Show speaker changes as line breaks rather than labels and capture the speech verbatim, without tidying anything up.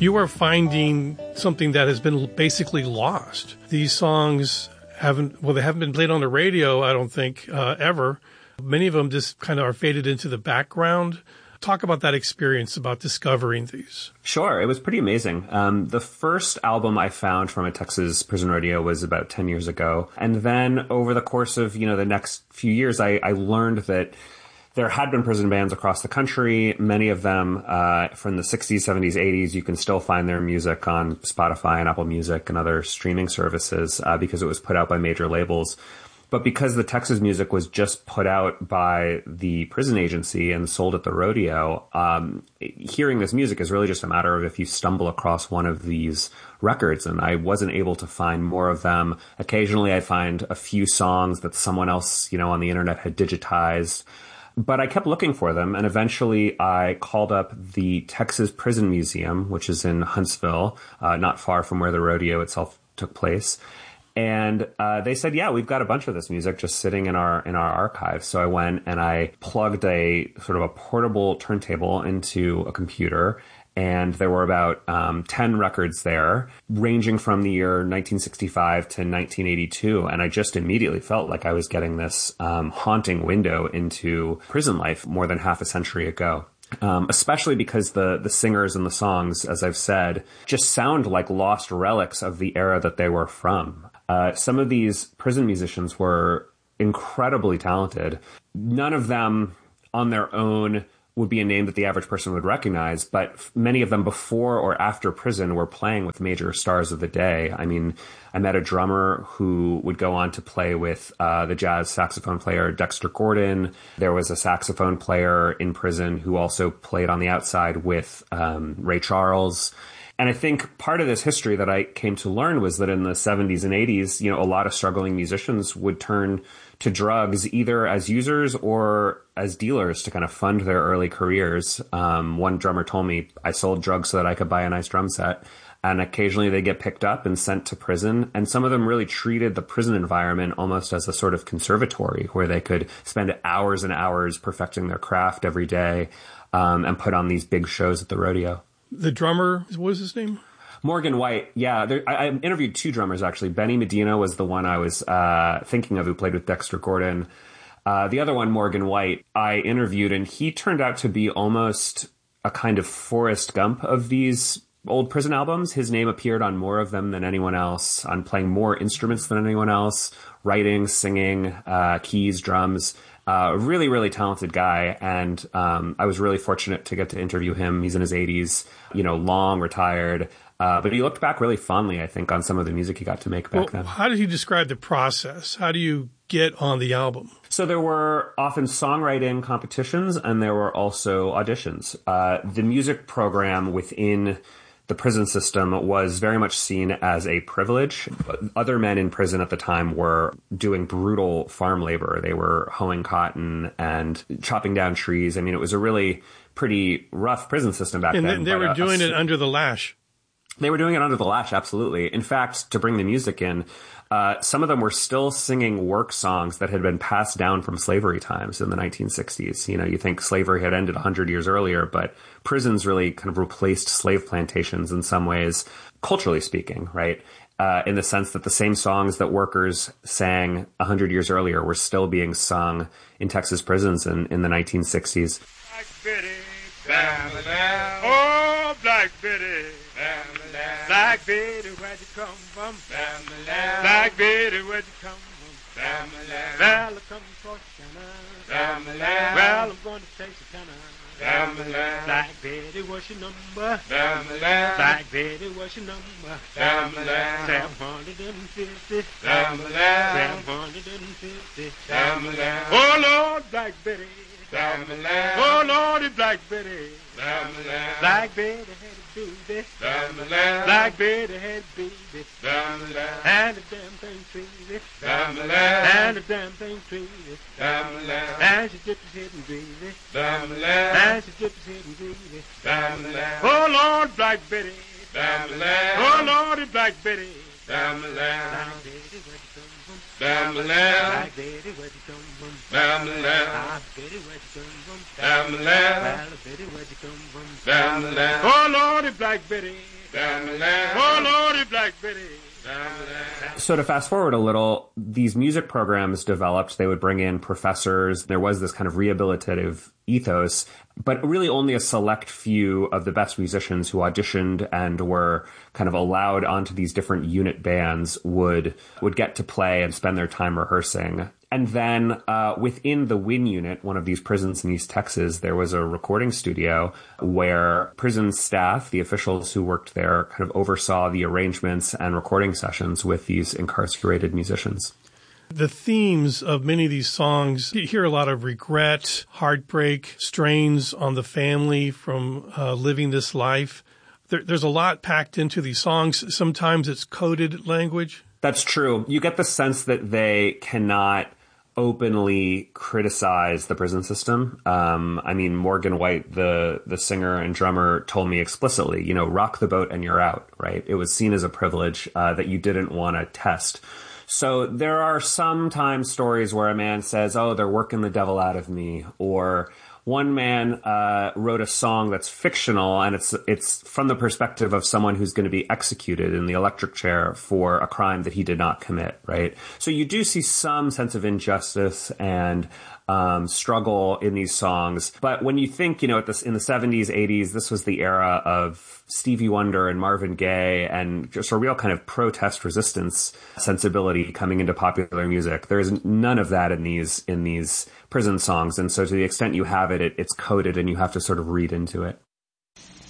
You are finding something that has been basically lost. These songs haven't, well, they haven't been played on the radio, I don't think, uh, ever. Many of them just kind of are faded into the background. Talk about that experience, about discovering these.
Sure. It was pretty amazing. Um, the first album I found from a Texas prison radio was about ten years ago. And then over the course of, you know, the next few years, I, I learned that there had been prison bands across the country. Many of them uh, from the sixties, seventies, eighties. You can still find their music on Spotify and Apple Music and other streaming services uh, because it was put out by major labels. But because the Texas music was just put out by the prison agency and sold at the rodeo, um, hearing this music is really just a matter of if you stumble across one of these records. And I wasn't able to find more of them. Occasionally I find a few songs that someone else, you know, on the internet had digitized. But I kept looking for them, and eventually I called up the Texas Prison Museum, which is in Huntsville, uh, not far from where the rodeo itself took place. And uh, they said, yeah, we've got a bunch of this music just sitting in our in our archives. So I went and I plugged a sort of a portable turntable into a computer. And there were about um, ten records there, ranging from the year nineteen sixty-five to nineteen eighty-two. And I just immediately felt like I was getting this um, haunting window into prison life more than half a century ago. Um, especially because the, the singers and the songs, as I've said, just sound like lost relics of the era that they were from. Uh, some of these prison musicians were incredibly talented. None of them on their own would be a name that the average person would recognize, but many of them before or after prison were playing with major stars of the day. I mean, I met a drummer who would go on to play with uh, the jazz saxophone player Dexter Gordon. There was a saxophone player in prison who also played on the outside with um, Ray Charles. And I think part of this history that I came to learn was that in the seventies and eighties, you know, a lot of struggling musicians would turn to drugs either as users or as dealers to kind of fund their early careers. Um, one drummer told me, I sold drugs so that I could buy a nice drum set. And occasionally they get picked up and sent to prison. And some of them really treated the prison environment almost as a sort of conservatory where they could spend hours and hours perfecting their craft every day um, and put on these big shows at the rodeo.
The drummer, what was his name?
Morgan White. Yeah, there, I, I interviewed two drummers, actually. Benny Medina was the one I was uh, thinking of who played with Dexter Gordon. Uh, the other one, Morgan White, I interviewed, and he turned out to be almost a kind of Forrest Gump of these old prison albums. His name appeared on more of them than anyone else, on playing more instruments than anyone else, writing, singing, uh, keys, drums. Uh, really, really talented guy. And um, I was really fortunate to get to interview him. He's in his eighties, you know, long retired. Uh, but he looked back really fondly, I think, on some of the music he got to make back
well,
then.
How did he describe the process? How do you get on the album?
So there were often songwriting competitions, and there were also auditions. Uh, the music program within the prison system was very much seen as a privilege. Other men in prison at the time were doing brutal farm labor. They were hoeing cotton and chopping down trees. I mean, it was a really pretty rough prison system back
and
then.
And they were
a,
doing
a,
it under the lash.
They were doing it under the lash, absolutely. In fact, to bring the music in, uh, some of them were still singing work songs that had been passed down from slavery times in the nineteen sixties. You know, you think slavery had ended one hundred years earlier, but prisons really kind of replaced slave plantations in some ways, culturally speaking, right? Uh, in the sense that the same songs that workers sang one hundred years earlier were still being sung in Texas prisons in, in the nineteen sixties.
Black Betty, bam, bam. Oh, Black Betty. Black Betty, where'd you come from? Black Betty, where'd you come from? Well, I come from Corsicana. Well, I'm going to Texarkana. Black Betty, what's your number? Black Betty, what's your number? Seven hundred and fifty. Seven hundred and fifty. Oh, Lord, Black Betty. Oh, Lordy, Black Betty. Black Betty had a baby. Black Betty had a baby. And the damn thing treated. And the damn thing treated. And she dipped his head in gravy. And she dipped his head in gravy. Oh, Lord, Black Betty. Oh, Lordy, Black Betty. Black Betty, where'd you come from? Black Betty, where'd you come from? Black Betty, where'd you come from? Black Betty, where'd you come from? Oh, Lordy, Lordy, Black Betty. Oh, Lordy, Black Betty.
So to fast forward a little, these music programs developed. They would bring in professors. There was this kind of rehabilitative ethos, but really only a select few of the best musicians who auditioned and were kind of allowed onto these different unit bands would would get to play and spend their time rehearsing. And then uh, within the Wynn unit, one of these prisons in East Texas, there was a recording studio where prison staff, the officials who worked there, kind of oversaw the arrangements and recording sessions with these incarcerated musicians.
The themes of many of these songs, you hear a lot of regret, heartbreak, strains on the family from uh, living this life. There, there's a lot packed into these songs. Sometimes it's coded language.
That's true. You get the sense that they cannot openly criticize the prison system. Um, I mean, Morgan White, the the singer and drummer, told me explicitly, you know, rock the boat and you're out, right? It was seen as a privilege uh, that you didn't want to test. So there are sometimes stories where a man says, oh, they're working the devil out of me, or one man uh, wrote a song that's fictional, and it's it's from the perspective of someone who's going to be executed in the electric chair for a crime that he did not commit, right? So you do see some sense of injustice and um, struggle in these songs. But when you think, you know, at this, in the seventies, eighties, this was the era of Stevie Wonder and Marvin Gaye and just a real kind of protest resistance sensibility coming into popular music. There is none of that in these in these prison songs. And so to the extent you have it, it it's coded and you have to sort of read into it.